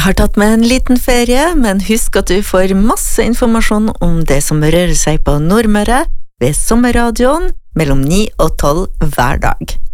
Jeg har tatt med en liten ferie, men husk at du får masse informasjon om det som rører seg på Nordmøre ved sommerradioen mellom 9 og 12 hver dag.